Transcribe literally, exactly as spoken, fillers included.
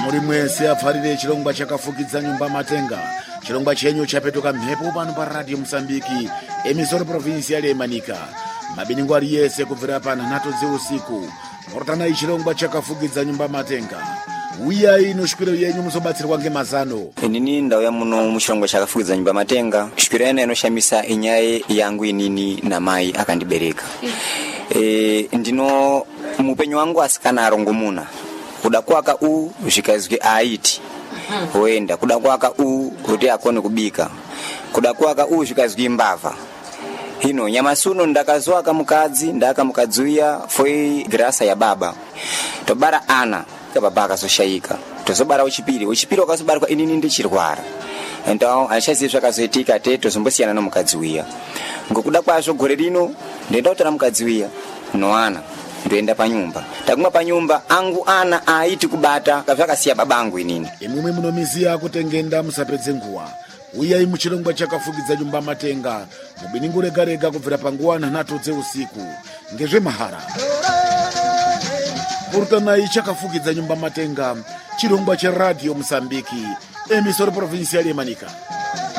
muri mwese apfarire chirongwa chakafukidza nyumba matenga. Chirongwa chenyu chapetuka mhepo pano pa Radio Msambiki, emisoro provincial yemanika. Mabiningwa yese kubvira pana nato dzeusiku. Mortana ichirongwa chakafukidza nyumba matenga. Uya ino shwiro yenyu muzobatsirwa ngemazano. Inini ndauya muno muchirongwa chakafukidza nyumba matenga. Shwiro yana inoshamisa inyaye yangu inini na mai akandibereka. E, ndino mupenyu wangu asikana arongomuna. Kuda kwaka u zvikazwi aiti. Hoenda kuda kwaka u kuti akone kubika. Kuda kwaka u zvikazwi mbava. Hino nyamasuno ndakazwaka mukadzi ndaka mukadzuya foi grasa ya baba. Tobara ana baba akazoshaika. Tozobara uchipiri, uchipiri wakazobarwa inini ndichirwara. Então achasizwa akazoitika te tozombosiyana no mukadzuya. Ngokuda kwazvo gore rino ndenda kutora mukadzuya no ana ndoenda panyumba. Taguma panyumba angu ana aiti kubata kavakasiya babangu inini. Imwe munomiziya kutengenda musapedze nguwa. Uya imuchirongwa chakafukidza nyumba matenga. Mubiningu rega rega kubvira panguwa nhatu dzeusiku. Ngezve mahara. Kurtana ichakafukidza nyumba matenga. Chirongwa cha Radio Msambiki, emisoro provincial yemanika.